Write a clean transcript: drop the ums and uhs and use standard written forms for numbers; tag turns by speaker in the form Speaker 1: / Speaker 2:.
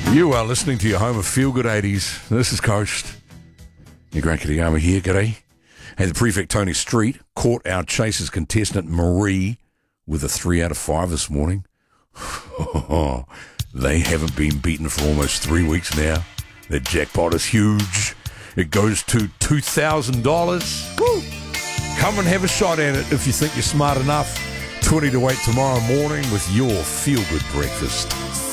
Speaker 1: You are listening to your home of Feel Good 80s. This is Coast. Your great Kitayama here, g'day. Hey, the prefect Tony Street caught our Chasers contestant Marie with a 3 out of 5 this morning. They haven't been beaten for almost 3 weeks now. Their jackpot is huge. It goes to $2,000. Woo! Come and have a shot at it if you think you're smart enough. 20 to 8 tomorrow morning with your Feel Good breakfast.